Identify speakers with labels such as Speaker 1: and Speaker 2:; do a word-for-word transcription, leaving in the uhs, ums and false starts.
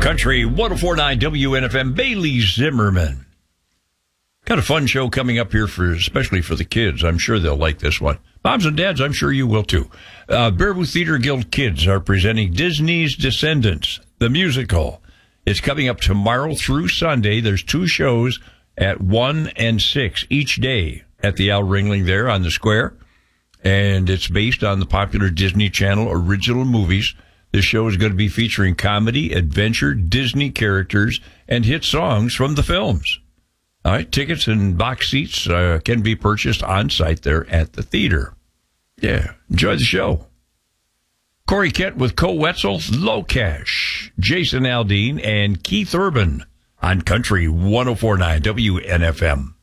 Speaker 1: Country one oh four point nine W N F M, Bailey Zimmerman. Got a fun show coming up here, for especially for the kids. I'm sure they'll like this one. Moms and dads, I'm sure you will too. Uh, Baraboo Theater Guild kids are presenting Disney's Descendants, the musical. It's coming up tomorrow through Sunday. There's two shows at one and six each day at the Al Ringling there on the square. And it's based on the popular Disney Channel original movies. This show is going to be featuring comedy, adventure, Disney characters, and hit songs from the films. All right, tickets and box seats uh, can be purchased on site there at the theater. Yeah, enjoy the show. Corey Kent with Cole Wetzel, Low Cash, Jason Aldean, and Keith Urban on Country one oh four point nine W N F M.